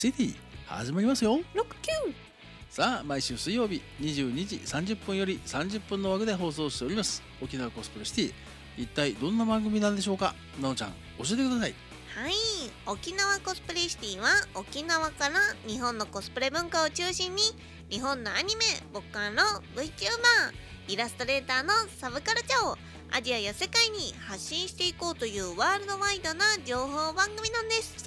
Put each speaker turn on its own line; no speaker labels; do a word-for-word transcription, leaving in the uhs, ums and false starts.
シティ始まりますよ。
ロックキュー。
さあ、毎週水曜日にじゅうにじさんじゅっぷんよりさんじゅっぷんの枠で放送しております沖縄コスプレシティ。一体どんな番組なんでしょうか。なおちゃん、教えてください。
はい、沖縄コスプレシティは沖縄から日本のコスプレ文化を中心に日本のアニメ、ボッカンの VTuber、イラストレーターのサブカルチャーをアジアや世界に発信していこうというワールドワイドな情報番組なんです。